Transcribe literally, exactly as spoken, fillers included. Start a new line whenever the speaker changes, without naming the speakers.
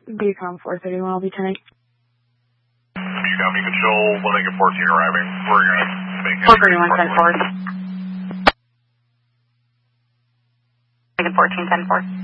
Beacom four thirty-one, I'll be turning.
Beacom, you control one Lincoln fourteen arriving. We're going to make it.
four thirty-one, ten four.
Lincoln fourteen, ten four.